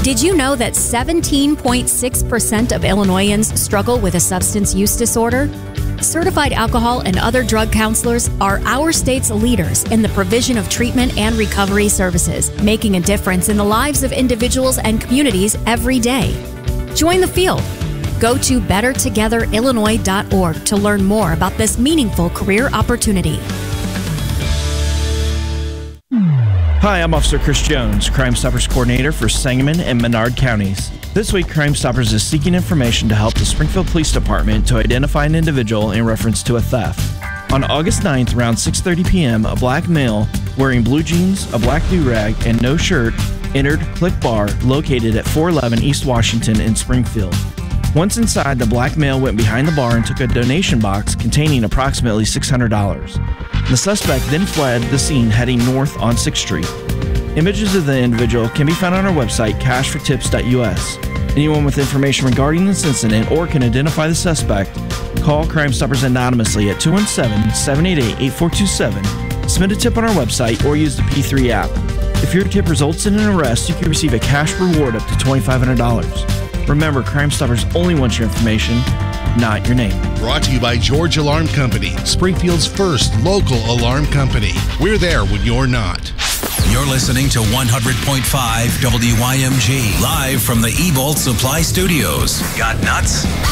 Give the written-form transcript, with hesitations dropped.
Did you know that 17.6% of Illinoisans struggle with a substance use disorder? Certified alcohol and other drug counselors are our state's leaders in the provision of treatment and recovery services, making a difference in the lives of individuals and communities every day. Join the field. Go to bettertogetherillinois.org to learn more about this meaningful career opportunity. Hi, I'm Officer Chris Jones, Crime Stoppers Coordinator for Sangamon and Menard counties. This week, Crime Stoppers is seeking information to help the Springfield Police Department to identify an individual in reference to a theft. On August 9th, around 6:30 p.m., a black male wearing blue jeans, a black do-rag, and no shirt entered Click Bar, located at 411 East Washington in Springfield. Once inside, the black male went behind the bar and took a donation box containing approximately $600. The suspect then fled the scene heading north on 6th Street. Images of the individual can be found on our website, cashfortips.us. Anyone with information regarding this incident or can identify the suspect, call Crime Stoppers anonymously at 217-788-8427, submit a tip on our website, or use the P3 app. If your tip results in an arrest, you can receive a cash reward up to $2,500. Remember, Crime Stoppers only want your information, not your name. Brought to you by George Alarm Company, Springfield's first local alarm company. We're there when you're not. You're listening to 100.5 WYMG, live from the Ebolt Supply Studios. Got nuts?